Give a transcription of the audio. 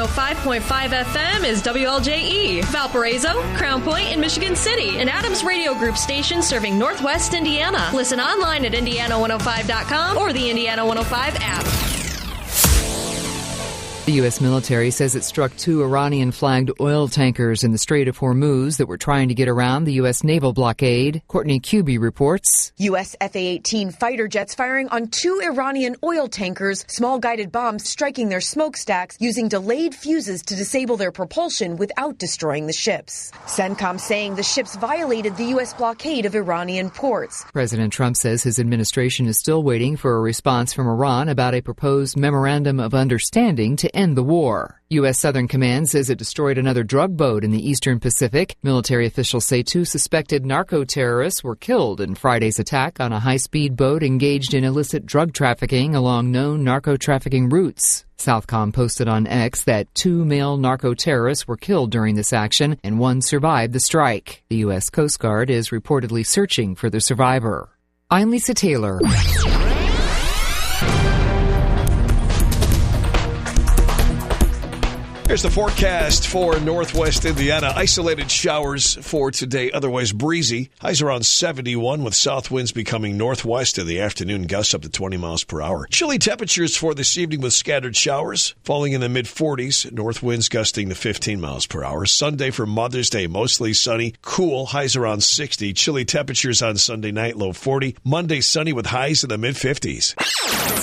105.5 FM is WLJE, Valparaiso, Crown Point, and Michigan City, an Adams Radio Group station serving Northwest Indiana. Listen online at Indiana105.com or the Indiana 105 app. The U.S. military says it struck 2 Iranian-flagged oil tankers in the Strait of Hormuz that were trying to get around the U.S. naval blockade. Courtney Kuby reports. U.S. F-A-18 fighter jets firing on 2 Iranian oil tankers, small guided bombs striking their smokestacks, using delayed fuses to disable their propulsion without destroying the ships. CENTCOM saying the ships violated the U.S. blockade of Iranian ports. President Trump says his administration is still waiting for a response from Iran about a proposed memorandum of understanding to end the war. U.S. Southern Command says it destroyed another drug boat in the Eastern Pacific. Military officials say 2 suspected narco-terrorists were killed in Friday's attack on a high-speed boat engaged in illicit drug trafficking along known narco-trafficking routes. Southcom posted on X that 2 male narco-terrorists were killed during this action and 1 survived the strike. The U.S. Coast Guard is reportedly searching for the survivor. I'm Lisa Taylor. Here's the forecast for Northwest Indiana. Isolated showers for today, otherwise breezy. Highs around 71 with south winds becoming northwest in the afternoon, gusts up to 20 miles per hour. Chilly temperatures for this evening with scattered showers, falling in the mid-40s. North winds gusting to 15 miles per hour. Sunday for Mother's Day, mostly sunny, cool, highs around 60. Chilly temperatures on Sunday night, low 40. Monday sunny with highs in the mid-50s.